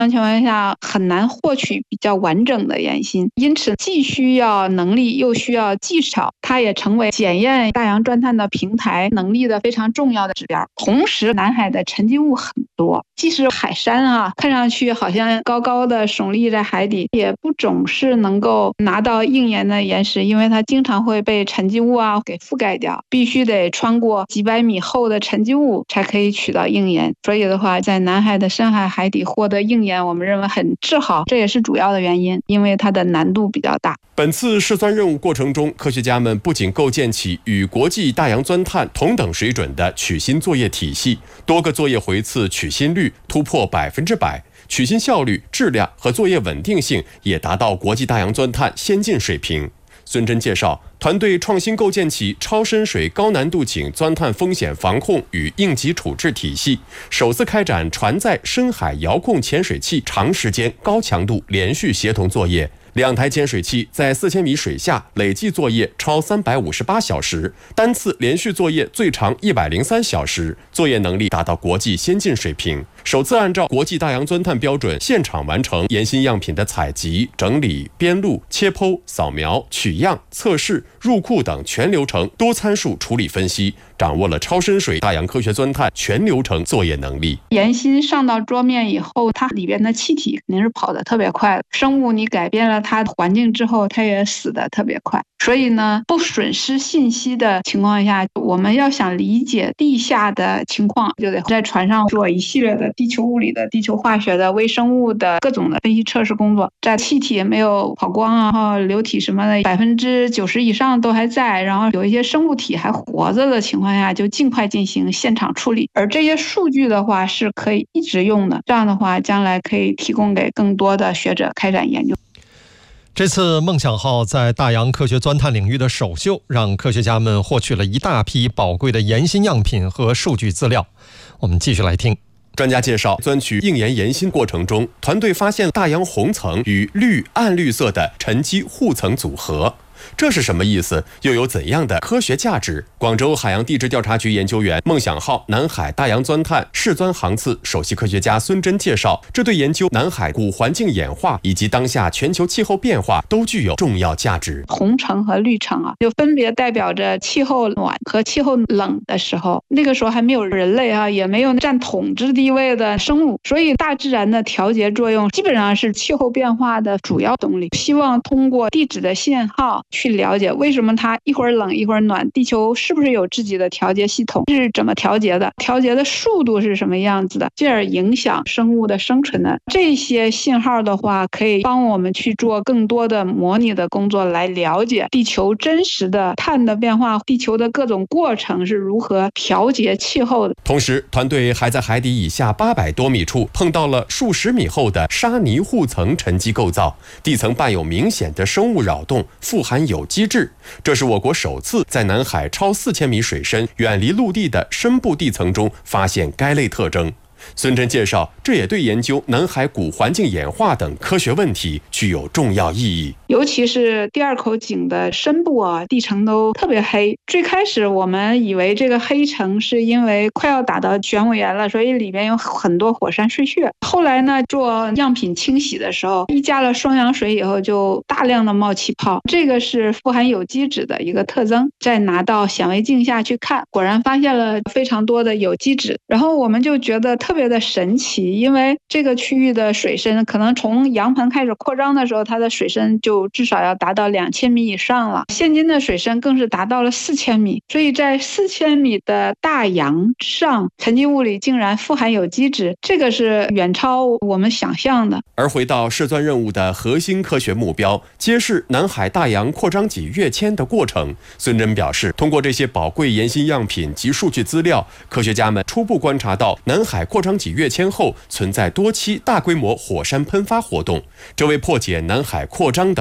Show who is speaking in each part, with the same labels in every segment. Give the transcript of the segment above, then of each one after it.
Speaker 1: 这种情况下很难获取比较完整的岩芯，因此既需要能力又需要技巧，它也成为检验大洋钻探的平台能力的非常重要的指标。同时南海的沉积物很多，即使海山看上去好像高高的耸立在海底，也不总是能够拿到硬岩的岩石，因为它经常会被沉积物给覆盖掉，必须得穿过几百米厚的沉积物才可以取到硬岩。所以的话，在南海的深海海底获得硬岩，我们认为很自豪，这也是主要的原因，因为它的难度比较大。
Speaker 2: 本次试钻任务过程中，科学家们不仅构建起与国际大洋钻探同等水准的取芯作业体系，多个作业回次取芯率突破100%，取芯效率、质量和作业稳定性也达到国际大洋钻探先进水平。孙真介绍，团队创新构建起超深水高难度井钻探风险防控与应急处置体系，首次开展船载深海遥控潜水器长时间高强度连续协同作业。2台潜水器在4000米水下累计作业超358小时，单次连续作业最长103小时，作业能力达到国际先进水平。首次按照国际大洋钻探标准现场完成岩芯样品的采集、整理、编录、切剖、扫描、取样、测试、入库等全流程多参数处理分析，掌握了超深水大洋科学钻探全流程作业能力。
Speaker 1: 岩芯上到桌面以后，它里边的气体肯定是跑得特别快的，生物你改变了它的环境之后，它也死得特别快。所以呢，不损失信息的情况下，我们要想理解地下的情况，就得在船上做一系列的地球物理的、地球化学的、微生物的各种的分析测试工作。在气体没有跑光然后流体什么的90%以上都还在，然后有一些生物体还活着的情况下，就尽快进行现场处理。而这些数据的话是可以一直用的，这样的话将来可以提供给更多的学者开展研究。
Speaker 3: 这次梦想号在大洋科学钻探领域的首秀，让科学家们获取了一大批宝贵的岩芯样品和数据资料。我们继续来听。
Speaker 2: 专家介绍，钻取硬岩岩芯过程中，团队发现大洋红层与绿暗绿色的沉积护层组合。这是什么意思？又有怎样的科学价值？广州海洋地质调查局研究员、梦想号南海大洋钻探试钻航次首席科学家孙真介绍，这对研究南海古环境演化以及当下全球气候变化都具有重要价值。
Speaker 1: 红层和绿层就分别代表着气候暖和气候冷的时候，那个时候还没有人类也没有占统治地位的生物，所以大自然的调节作用基本上是气候变化的主要动力。希望通过地质的信号去了解为什么它一会儿冷一会儿暖，地球是不是有自己的调节系统，是怎么调节的，调节的速度是什么样子的，进而影响生物的生存的。这些信号的话可以帮我们去做更多的模拟的工作，来了解地球真实的碳的变化，地球的各种过程是如何调节气候的。
Speaker 2: 同时团队还在海底以下800多米处碰到了数十米厚的沙泥护层沉积构造，地层伴有明显的生物扰动，富含有机质。这是我国首次在南海超4000米水深、远离陆地的深部地层中发现该类特征。孙真介绍，这也对研究南海古环境演化等科学问题具有重要意义。
Speaker 1: 尤其是第二口井的深部地层都特别黑。最开始我们以为这个黑层是因为快要打到玄武岩了，所以里面有很多火山碎屑。后来呢，做样品清洗的时候，一加了双氧水以后，就大量的冒气泡，这个是富含有机质的一个特征。再拿到显微镜下去看，果然发现了非常多的有机质。然后我们就觉得特别的神奇，因为这个区域的水深可能从洋盆开始扩张的时候，它的水深就至少要达到2000米以上了，现今的水深更是达到了4000米，所以在4000米的大洋上，沉积物里竟然富含有机质，这个是远超我们想象的。
Speaker 2: 而回到试钻任务的核心科学目标，揭示南海大洋扩张脊跃迁的过程，孙真表示，通过这些宝贵岩芯样品及数据资料，科学家们初步观察到南海扩张脊跃迁后存在多期大规模火山喷发活动，这为破解南海扩张等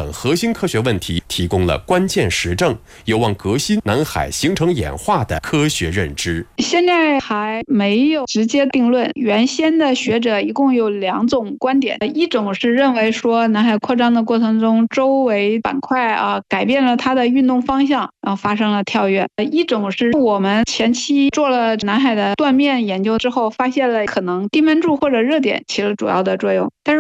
Speaker 2: 等核心科学问题提供了关键实证，有望革新南海形成演化的科学认知。
Speaker 1: 现在还没有直接定论，原先的学者一共有2种观点，一种是认为说南海扩张的过程中，周围板块改变了它的运动方向，然后发生了跳跃；一种是我们前期做了南海的断面研究之后，发现了可能低门柱或者热点起了主要的作用，但是